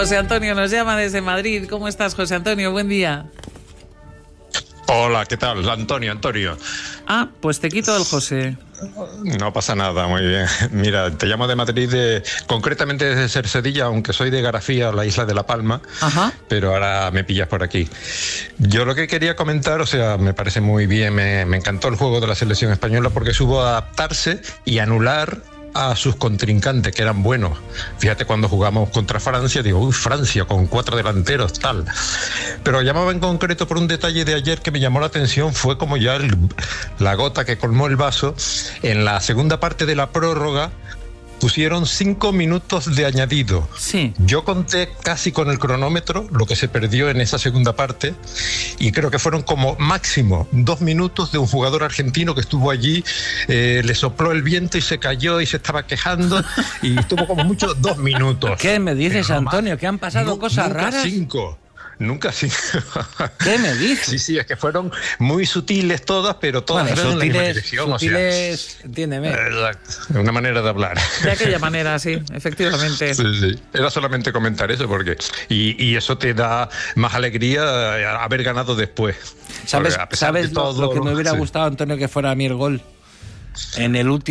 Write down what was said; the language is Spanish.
José Antonio nos llama desde Madrid. ¿Cómo estás, José Antonio? Buen día. Hola, ¿qué tal? Antonio. Ah, pues te quito el José. No pasa nada, muy bien. Mira, te llamo de Madrid, concretamente desde Cercedilla, aunque soy de Garafía, la isla de La Palma. Ajá. Pero ahora me pillas por aquí. Yo lo que quería comentar, o sea, me parece muy bien, me encantó el juego de la selección española porque supo adaptarse y anular a sus contrincantes, que eran buenos. Fíjate, cuando jugamos contra Francia, digo, Francia con 4 delanteros, tal. Pero llamaba en concreto por un detalle de ayer que me llamó la atención, fue como ya la gota que colmó el vaso. En la segunda parte de la prórroga pusieron 5 minutos de añadido. Sí. Yo conté casi con el cronómetro lo que se perdió en esa segunda parte y creo que fueron como máximo 2 minutos de un jugador argentino que estuvo allí, le sopló el viento y se cayó y se estaba quejando y estuvo como mucho 2 minutos. ¿Qué me dices, Pero Antonio? ¿Que han pasado cosas raras? Nunca 5. ¿Qué me dices? Sí, es que fueron muy sutiles todas, pero todas eran en la misma dirección. Sutiles, entiéndeme. Exacto, una manera de hablar. De aquella manera, sí, efectivamente. Sí. Era solamente comentar eso, porque y eso te da más alegría haber ganado después. ¿Sabes lo que me hubiera gustado, Antonio, que fuera a mí el gol? En el último